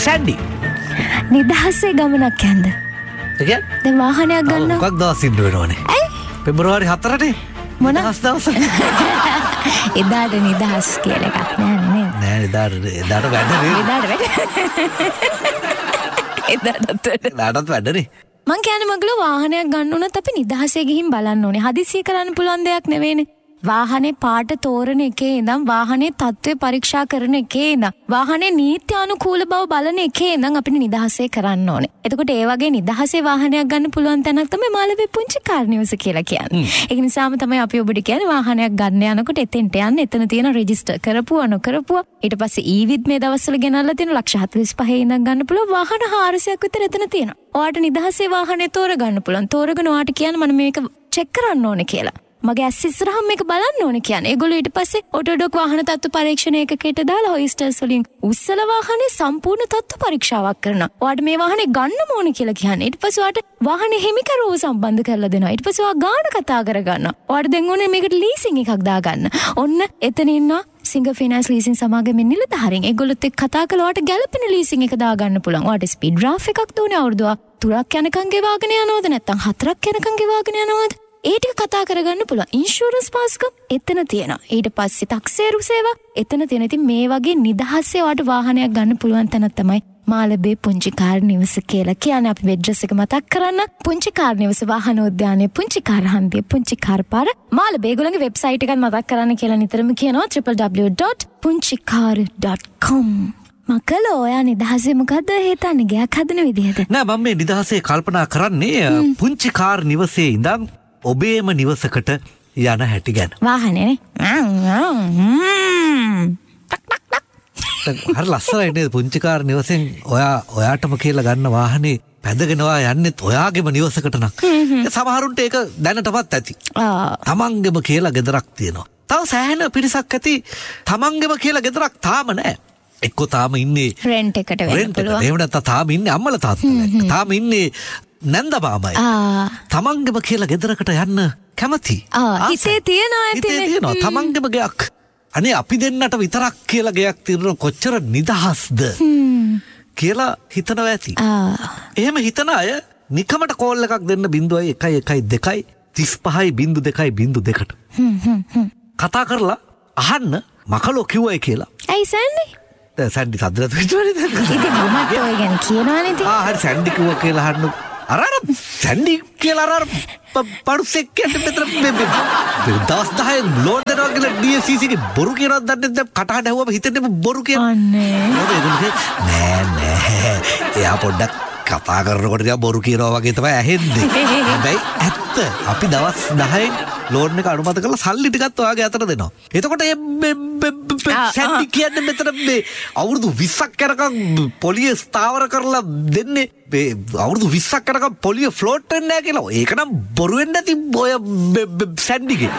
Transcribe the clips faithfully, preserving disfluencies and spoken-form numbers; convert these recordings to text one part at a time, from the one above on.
Sandy නිදහසේ ගමනක් යන්න. ඒ කියන්නේ දැන් වාහනයක් ගන්න. මොකක් දවස් ඉන්න වෙනවනේ. ඇයි? පෙබරවාරි හතරනේ. මොන දවස් දවස. එදාට නිදහස් කියලා එකක් නෑ නේද? නෑ එදාට එදාට වැඩ නේ. එදාට වැඩ. එදාට එදාටත් වැඩනේ. මං කියන්නේ මගල වාහනයක් ගන්න උනත් අපි නිදහසේ ගිහින් බලන්න ඕනේ. හදිසිය කරන්න පුළුවන් දෙයක් නෙවෙයිනේ. වාහනේ පාට තෝරන එකේ ඉඳන් වාහනේ තත්ත්වය පරීක්ෂා කරන එකේ ඉඳන් වාහනේ නීත්‍යානුකූල බව බලන එකේ ඉඳන් අපිට නිදහසේ කරන්න ඕනේ. එතකොට ඒ වගේ නිදහසේ වාහනයක් ගන්න පුළුවන් තැනක් තමයි මාළඹේ පුංචි කාර් නිවස කියලා කියන්නේ. ඒක නිසාම තමයි අපි ඔබට කියන්නේ වාහනයක් ගන්න යනකොට එතෙන්ට යන්න. එතන තියෙන රෙජිස්ටර් කරපුවා නොකරපුවා ඊට පස්සේ ඊවිත් මේ දවස්වල ගෙනල්ලා තියෙන ලක්ෂ හතළිස් පහේ ඉඳන් ගන්න පුළුවන් වාහන හාරසියක් විතර එතන තියෙනවා. ඔයාට නිදහසේ වාහනේ තෝරගන්න පුළුවන්. තෝරගෙන ඔයාට කියන්න මම මේක චෙක් කරන්න ඕනේ කියලා. මගේ ඇස් ඉස්සරහම මේක බලන්න ඕනේ කියන්නේ. ඒගොල්ලෝ ඊට පස්සේ ඔටෝඩොක් වාහන තත්ත්ව පරීක්ෂණ ඒකකයට දාලා හොයිස්ටර්ස් වලින් උස්සල වාහනේ සම්පූර්ණ තත්ත්ව පරීක්ෂාවක් කරනවා. ඔයාට මේ වාහනේ ගන්න ඕනේ කියලා කියන්නේ. ඊට පස්සේ ඔයාට වාහනේ හිමිකරුවව සම්බන්ධ කරලා දෙනවා. ඊට පස්සේ ඔයා ගාණ කතා කරගන්නවා. ඔයාට දැන් ඕනේ මේකට ලීසින් එකක් දාගන්න. ඔන්න එතන ඉන්නවා සිංග ෆිනෑන්ස් ලීසින් සමාගමෙන් නිලධාරීන්. ඒගොල්ලොත් එක්ක කතා කරලා ඔයාට ගැළපෙන ලීසින් එක දාගන්න පුළුවන්. ඔයාට ස්පීඩ් ඩ්‍රාෆ්ට් එකක් දුන්නේ අවුරුදු තුනක් යනකම් ගෙවාගෙන යනවද නැත්නම් හතරක් යනකම් ගෙවාගෙන යනවද? ඒ ටික කතා කරගන්න පුළුවන්. ඉන්ෂුරන්ස් පාස්කම් එතන තියෙනවා. ඊට පස්සේ ටැක්සේරු සේවා එතන තියෙනවා. ඉතින් මේ වගේ නිදහසේ ඔයාට වාහනයක් ගන්න පුළුවන් තැන තමයි මාළඹේ පුංචි කාර් නිවස කියලා කියන්නේ. අපි ඇඩ්‍රස් එක මතක් කරන්න. පුංචි කාර් නිවස වාහන උද්‍යානයේ පුංචි කාර් හන්දියේ පුංචි කාර් පාර මාළඹේ. ඒගොල්ලන්ගේ වෙබ්සයිට් එකත් මතක් කරන්න කියලා නිතරම කියනවා double-u double-u double-u dot punchikar dot com. මකල ඔයා නිදහසේ මොකද්ද හිතන්නේ? ගයක් හදන විදිහට. නෑ මම මේ නිදහසේ කල්පනා කරන්නේ පුංචි කාර් නිවසේ ඉඳන් ඔබේම නිවසකට යන හැටි ගැන. වාහනේනේ. හරි ලස්සනයි නේද පුංචි කාර් නිවසෙන් ඔයා ඔයාටම කියලා ගන්න වාහනේ පැදගෙනවා යන්නෙත් ඔයාගේම නිවසකට නම්. සමහරුන්ට ඒක දැනටමත් ඇති. තමන්ගේම කියලා ගෙදරක් තියෙනවා. තව සෑහෙන පිරිසක් ඇති තමන්ගේම කියලා ගෙදරක් තාම නැහැ. එක්කෝ තාම ඉන්නේ රෙන්ට් එකට වෙන්න පුළුවන්. එහෙම නැත්නම් තාම ඉන්නේ අම්මලා තාත්තලා. තාම ඉන්නේ නැන්ද බාමයි. තමන්ගේම කියලා ගෙදරකට යන්න කැමති. හිතේ තියනවා හිතේ තියනවා තමන්ගේම ගයක්. අනේ අපි දෙන්නට විතරක් කියලා ගයක් තියෙන කොච්චර නිදහස්ද කියලා හිතනවා ඇති. එහෙම හිතන අය නිකමට කෝල් එකක් දෙන්න බිංදුවයි එකයි එකයි දෙකයි තිස් පහයි බිංදු දෙකයි බිංදු දෙකට. කතා කරලා අහන්න මකලෝ කිව්වයි කියලා. ඇයි සැන්ඩි? සැන්ඩි සද්දලත් වෙච්චවනේ දැන්. ඉතින් මමත් ඔය ගැන කියනවනේ ඉතින්. ආ හරි සැන්ඩි කිව්වා කියලා අහන්න. අර අර සැන්ඩි කියලා අර පඩුසෙක් කියන්නේ මෙතන දවස් දහයෙන් ලෝන් දෙනවා කියලා ඩී එෆ් සී සී ගේ බොරු කියනවත් දන්නේ නැත්නම් කටහඬ ඇහුවම හිතෙන්නේ බොරු කියලා. අනේ. නෑ නෑ. එයා පොඩ්ඩක් කතා කරනකොට තියා බොරු කියනවා වගේ තමයි ඇහෙන්නේ. හැබැයි ඇත්ත. අපි දවස් දහයෙන් ලෝන් එක අනුමත කරලා සල්ලි ටිකත් ඔයාගේ අතට දෙනවා. එතකොට මේ සැන්ඩි කියන්නේ මෙතන මේ අවුරුදු විස්සක් යනකම් පොලිය ස්ථාවර කරලා දෙන්නේ මේ අවුරුදු විස්සක් යනකම් පොලිය ෆ්ලෝට් වෙන්නේ නැහැ කියලා. ඒක නම් බොරු වෙන්නේ නැති ඔය සැන්ඩිගේ.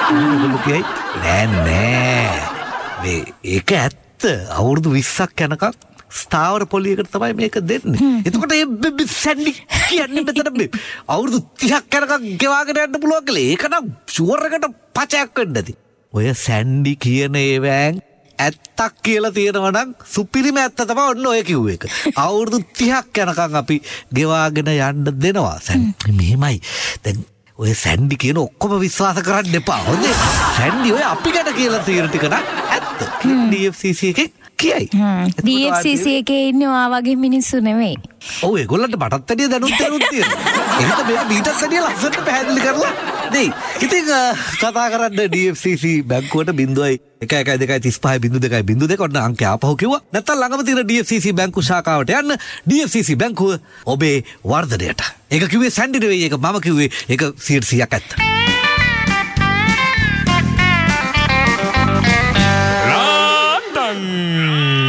නෑ නෑ. මේ ඒක ඇත්ත. අවුරුදු විස්සක් යනකම් ස්ථාවර පොලියකට තමයි මේක දෙන්නේ. එතකොට මේ සැන්ඩි කියන්නේ මෙතන මේ අවුරුදු තිහක් යනකම් ගෙවාගෙන යන්න පුළුවන් කියලා. ඒක නම් ෂුවර් එකට පචයක් වෙන්න ඇති. ඔය සැන්ඩි කියන ඒවෑන් ඇත්තක් කියලා තියෙනවා නම් සුපිරිම ඇත්ත තමයි ඔන්න ඔය කිව්ව එක. අවුරුදු තිහක් යනකම් අපි ගෙවාගෙන යන්න දෙනවා. සැන්ඩි මෙහෙමයි. දැන් ඔය සැන්ඩි කියන ඔක්කොම විශ්වාස කරන්න එපා. හොඳේ. සැන්ඩි ඔය අපි ගැන කියලා තියෙන ටික නම් ඇත්ත. ඩී එෆ් සී සී එකේ කියයි. ඩී එෆ් සී සී එකේ ඉන්නවා වගේ මිනිස්සු නෙවෙයි. ඔව් ඒගොල්ලන්ට මටත් වැඩිය දැනුත් දැනුත් තියෙනවා. එහෙනම් මේ මීටත් වැඩිය ලස්සනට පැහැදිලි කරලා දෙයි. ඉතින් කතා කරන්න ඩී එෆ් සී සී බැංකුවට බිංදුවයි එක එකයි දෙකයි තිස් පහයි බිංදු දෙකයි බිංදු දෙක ඔන්න අංකය ආපහු කිව්වා. නැත්තම් ළඟම තියෙන ඩී එෆ් සී සී බැංකු ශාඛාවට යන්න. ඩී එෆ් සී සී බැංකුව ඔබේ වර්ධනයට. ඒක කිව්වේ සැන්ඩි නෙවෙයි. ඒක මම කිව්වේ ඒක සියයට සීයක් ඇත්ත.